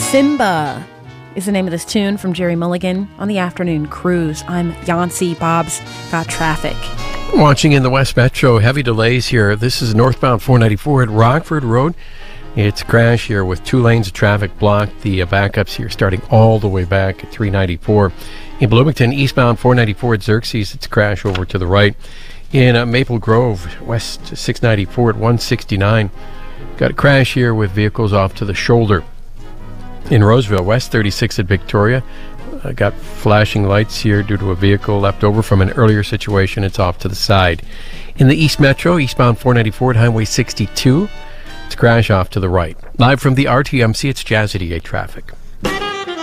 Simba is the name of this tune from Jerry Mulligan on the Afternoon Cruise. I'm Yancy. Bob's got traffic. Watching in the West Metro, heavy delays here. This is northbound 494 at Rockford Road. It's a crash here with 2 lanes of traffic blocked. The backups here starting all the way back at 394. In Bloomington, eastbound 494 at Xerxes, it's a crash over to the right. In Maple Grove, west 694 at 169. Got a crash here with vehicles off to the shoulder. In Roseville, west 36 at Victoria. Got flashing lights here due to a vehicle left over from an earlier situation. It's off to the side. In the East Metro, eastbound 494 at Highway 62. It's a crash off to the right. Live from the RTMC, it's Jazz 88 traffic.